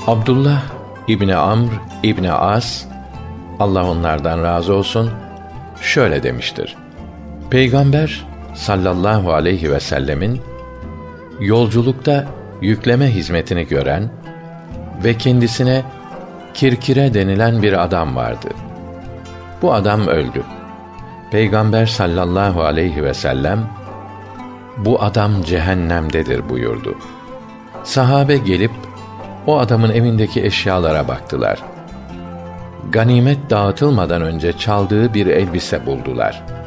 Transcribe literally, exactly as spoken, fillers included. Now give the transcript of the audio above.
Abdullah İbni Amr İbni As, Allah onlardan razı olsun, şöyle demiştir: Peygamber sallallahu aleyhi ve sellemin yolculukta yükleme hizmetini gören ve kendisine Kirkire denilen bir adam vardı. Bu adam öldü. Peygamber sallallahu aleyhi ve sellem, bu adam cehennemdedir buyurdu. Sahabe gelip o adamın evindeki eşyalara baktılar. Ganimet dağıtılmadan önce çaldığı bir elbise buldular.